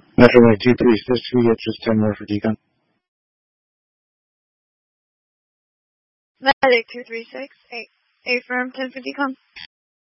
Metro 236, just 10 more for decon. Medic 236, affirm 10 for decon.